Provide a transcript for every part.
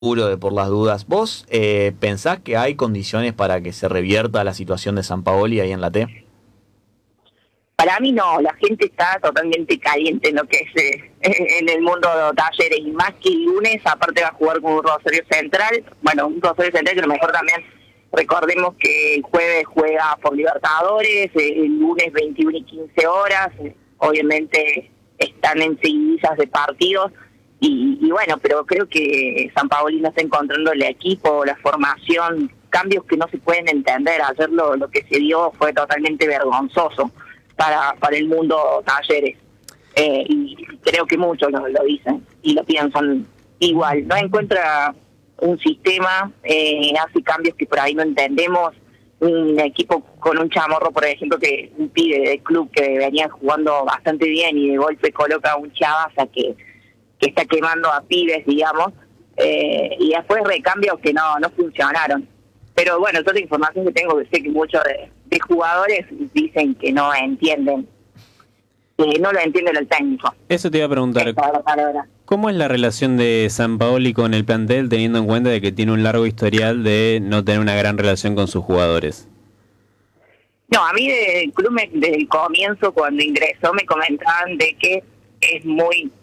seguro de por las dudas. ¿Vos pensás que hay condiciones para que se revierta la situación de Sampaoli ahí en la T? Para mí no, la gente está totalmente caliente en lo que es en el mundo de Talleres, y más que el lunes, aparte va a jugar con un Rosario Central, bueno, un Rosario Central que a lo mejor también, recordemos que el jueves juega por Libertadores, el lunes 21 y 15 horas, obviamente están en seguidillas de partidos, y bueno, pero creo que Sampaoli no está encontrando el equipo, la formación, cambios que no se pueden entender. Ayer lo que se dio fue totalmente vergonzoso para el mundo Talleres, y creo que muchos lo dicen y lo piensan igual. No encuentra un sistema, hace cambios que por ahí no entendemos. Un equipo con un Chamorro, por ejemplo, que un pibe del club que venía jugando bastante bien y de golpe coloca un Chavaza que está quemando a pibes, digamos, y después recambios que no funcionaron. Pero bueno, toda la información que tengo, que sé que muchos de jugadores dicen que no entienden, que no lo entiende el técnico. Eso te iba a preguntar. Esa es la palabra. ¿Cómo es la relación de Sampaoli con el plantel, teniendo en cuenta de que tiene un largo historial de no tener una gran relación con sus jugadores? No, a mí del club, desde el comienzo, cuando ingresó, me comentaban de que es muy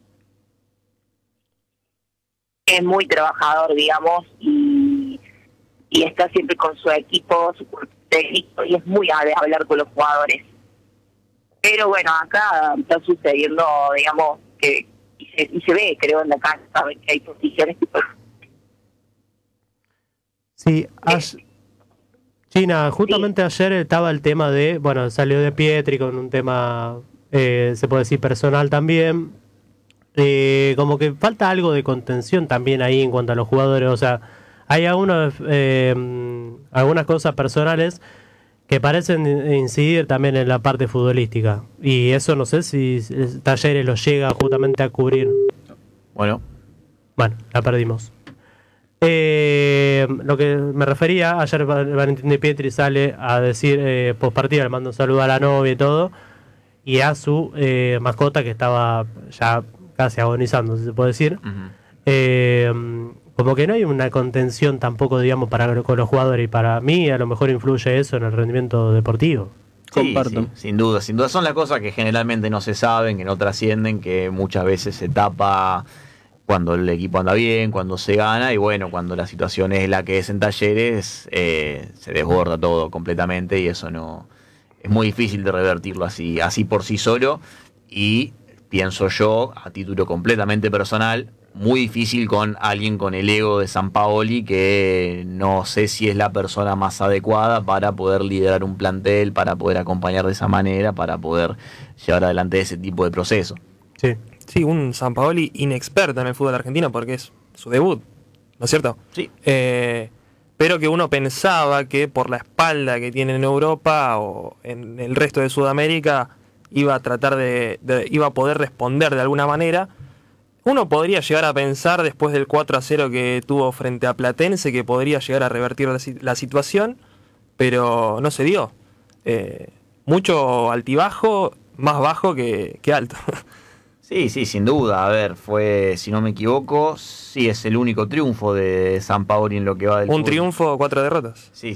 trabajador, digamos, y está siempre con su equipo, su técnico, y es muy de hablar con los jugadores. Pero bueno, acá está sucediendo, digamos, que y se ve, creo, en la cancha, que hay posiciones que... Sí, China, justamente ayer estaba el tema de, bueno, salió de Pietri con un tema, se puede decir, personal también. Como que falta algo de contención también ahí en cuanto a los jugadores. O sea, hay algunas cosas personales que parecen incidir también en la parte futbolística. Y eso no sé si Talleres lo llega justamente a cubrir. Bueno, la perdimos. Lo que me refería, ayer Valentín de Pietri sale a decir, post partida, le mando un saludo a la novia y todo, y a su mascota que estaba ya casi agonizando, si se puede decir. Uh-huh. Como que no hay una contención tampoco, digamos, con los jugadores, y para mí a lo mejor influye eso en el rendimiento deportivo. Sí, comparto. Sí, sin duda. Son las cosas que generalmente no se saben, que no trascienden, que muchas veces se tapa cuando el equipo anda bien, cuando se gana, y bueno, cuando la situación es la que es en Talleres, se desborda todo completamente, y eso no es muy difícil de revertirlo así por sí solo. Y pienso yo, a título completamente personal, muy difícil con alguien con el ego de Sampaoli, que no sé si es la persona más adecuada para poder liderar un plantel, para poder acompañar de esa manera, para poder llevar adelante ese tipo de proceso. Sí, un Sampaoli inexperto en el fútbol argentino porque es su debut, ¿no es cierto? Sí. Pero que uno pensaba que por la espalda que tiene en Europa o en el resto de Sudamérica iba a tratar iba a poder responder de alguna manera. Uno podría llegar a pensar, después del 4-0 que tuvo frente a Platense, que podría llegar a revertir la situación, pero no se dio. Mucho altibajo, más bajo que alto. Sí, sin duda. A ver, fue, si no me equivoco, sí es el único triunfo de Sampaoli en lo que va del Un fútbol. triunfo, 4 derrotas. Sí.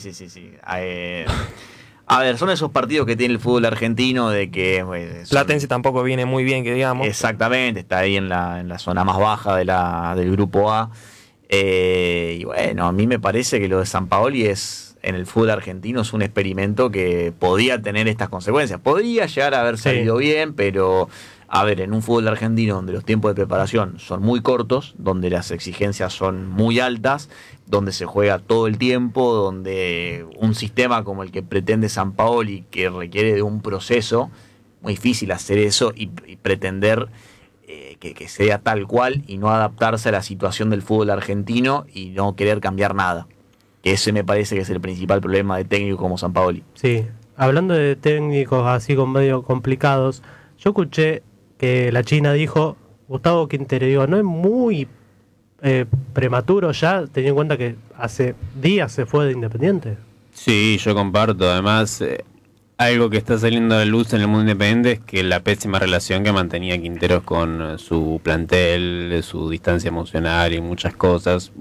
A ver, son esos partidos que tiene el fútbol argentino de que... Platense tampoco viene muy bien, que digamos. Exactamente, está ahí en la zona más baja del grupo A. Y bueno, a mí me parece que lo de Sampaoli en el fútbol argentino es un experimento que podía tener estas consecuencias. Podría llegar a haber salido bien, pero... A ver, en un fútbol argentino donde los tiempos de preparación son muy cortos, donde las exigencias son muy altas, donde se juega todo el tiempo, donde un sistema como el que pretende Sampaoli, que requiere de un proceso, muy difícil hacer eso y pretender que sea tal cual y no adaptarse a la situación del fútbol argentino y no querer cambiar nada. Ese me parece que es el principal problema de técnicos como Sampaoli. Sí, hablando de técnicos así con medio complicados, yo escuché que la China dijo, Gustavo Quintero, digo, no es muy prematuro ya, teniendo en cuenta que hace días se fue de Independiente. Sí, yo comparto. Además, Algo que está saliendo a la luz en el mundo independiente es que la pésima relación que mantenía Quinteros con su plantel, su distancia emocional y muchas cosas.